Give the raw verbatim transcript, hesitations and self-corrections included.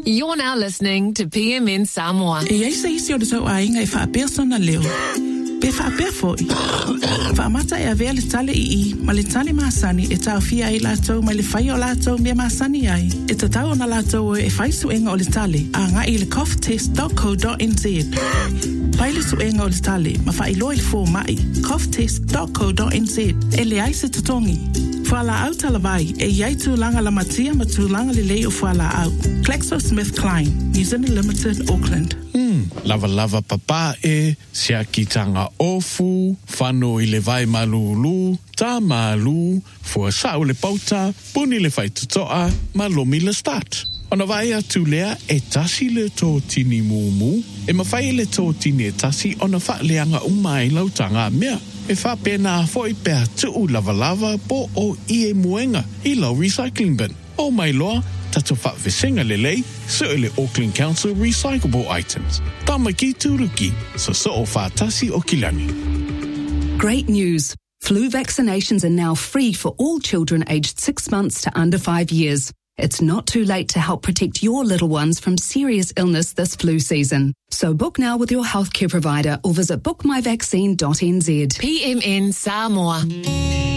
You're now listening to P M N Samoa. E ai se isi o le tau a inga e wha persona leo. Pe wha pe foi. Wha mata e avea le tale i i, ma le tale maasani e tau fia ai lātou ma le whai o lātou mea maasani ai. E ta tau na lātou e whai suenga o le tale a ngā i le cough test dot co dot n z. Pai le suenga o le tale ma whai loa i fō mai cough test dot co dot n z e le ai se tutongi. Whala au talavai e iai tūlanga la matia ma tūlanga le lei o whala au. GlaxoSmithKline, New Zealand Limited, Auckland. Hmm, lava lava papa e, sia kitanga ofu, whano i le vai malulu, tā malu, fua sau le pauta, puni le whai tutoa, ma lomi le start. Ona vai atu lea e tasi le tō tini mūmu, e mawhai le tō tini e tasi ona wha leanga umai lautanga mea. E wha pēnā foi pēr tuu lava lava po o i e muenga i lau recycling bin. O mai loa, tatu wha visenga le lei, so le Auckland Council Recyclable Items. Tama ki turuki, so so o wha tasi o kilani. Great news. Flu vaccinations are now free for all children aged six months to under five years. It's not too late to help protect your little ones from serious illness this flu season. So book now with your healthcare provider or visit book my vaccine dot n z. P M N Samoa.